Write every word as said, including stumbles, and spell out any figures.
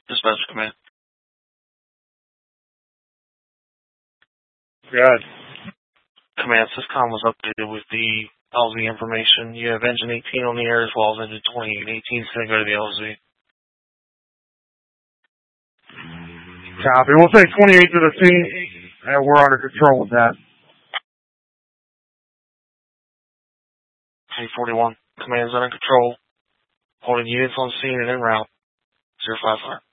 Dispatch command. Good. Command, Syscom was updated with the L Z information. You have engine eighteen on the air as well as engine twenty-eight. eighteen is going to go to the L Z. Copy. We'll take twenty-eight to the scene, and we're under control with that. K forty-one. Command is under control. Holding units on scene and en route. zero five five.